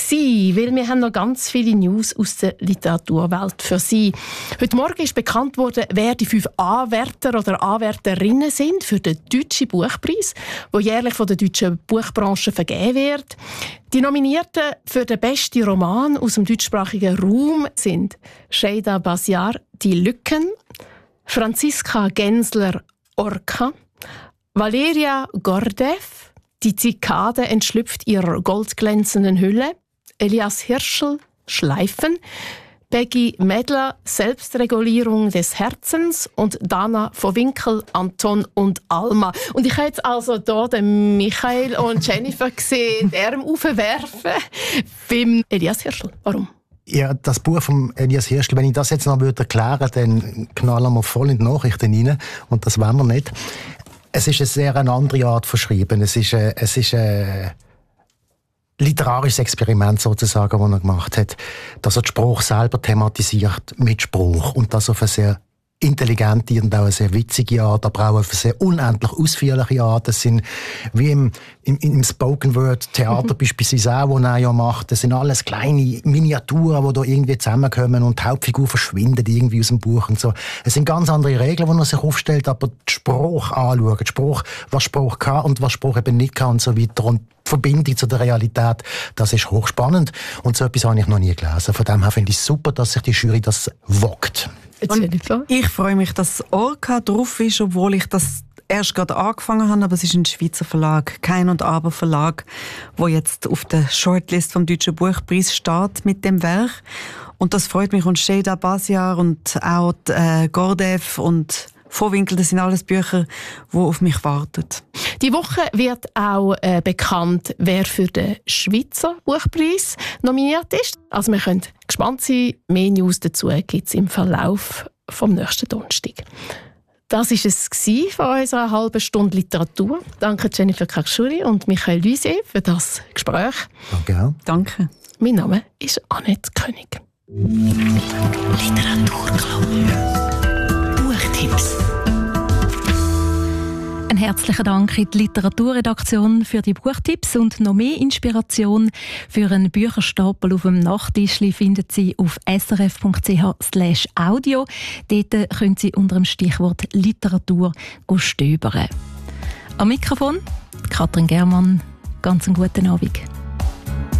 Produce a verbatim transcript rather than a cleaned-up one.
gewesen, weil wir haben noch ganz viele News aus der Literaturwelt für Sie. Heute Morgen ist bekannt worden, wer die fünf Anwärter oder Anwärterinnen sind für den Deutschen Buchpreis, der jährlich von der deutschen Buchbranche vergeben wird. Die Nominierten für den besten Roman aus dem deutschsprachigen Raum sind Şeyda Basiar, Die Lücken, Franziska Gensler, Orca, Valeria Gordev, Die Zikade entschlüpft ihrer goldglänzenden Hülle, Elias Hirschl, Schleifen, Peggy Medler, Selbstregulierung des Herzens und Dana von Winkel, Anton und Alma. Und ich habe jetzt also hier den Michael und Jennifer gesehen, den Arm aufwerfen beim Elias Hirschl. Warum? Ja, das Buch von Elias Hirschl, wenn ich das jetzt noch erklären würde, dann knallen wir voll in die Nachrichten rein. Und das wollen wir nicht. Es ist eine sehr eine andere Art von Schreiben. Es ist ein, es ist ein literarisches Experiment sozusagen, das er gemacht hat, dass er den Spruch selber thematisiert mit Spruch und das auf eine sehr intelligente und auch eine sehr witzige Art, aber auch auf eine sehr unendlich ausführliche Art. Das sind wie im, im, im Spoken-Word-Theater mhm. beispielsweise auch, das er ja macht. Das sind alles kleine Miniaturen, die da irgendwie zusammenkommen und die Hauptfigur verschwindet irgendwie aus dem Buch und so. Es sind ganz andere Regeln, die er sich aufstellt, aber den Spruch anschauen, den Spruch, was Spruch kann und was Spruch eben nicht kann und so weiter. Und die Verbindung zu der Realität, das ist hochspannend. Und so etwas habe ich noch nie gelesen. Von dem her finde ich es super, dass sich die Jury das wagt. Ich freue mich, dass Orca drauf ist, obwohl ich das erst gerade angefangen habe, aber es ist ein Schweizer Verlag, Kein und Aber Verlag, wo jetzt auf der Shortlist vom Deutschen Buchpreis steht mit dem Werk. Und das freut mich. Und Şeyda Basiar und auch die, äh, Gordev und Von Winkel, das sind alles Bücher, die auf mich warten. Die Woche wird auch äh, bekannt, wer für den Schweizer Buchpreis nominiert ist. Also wir können gespannt sein. Mehr News dazu gibt es im Verlauf vom nächsten Donnerstag. Das war es von unserer halben Stunde Literatur. Danke Jennifer Kakschuri und Michael Lysier für das Gespräch. Danke auch. Danke. Mein Name ist Annette König. Literaturclub. Buchtipps. Ein herzlichen Dank in die Literaturredaktion für die Buchtipps und noch mehr Inspiration für einen Bücherstapel auf dem Nachttischli finden Sie auf srf.ch slash audio. Dort können Sie unter dem Stichwort Literatur stöbern. Am Mikrofon Katrin Germann. Ganz einen guten Abend.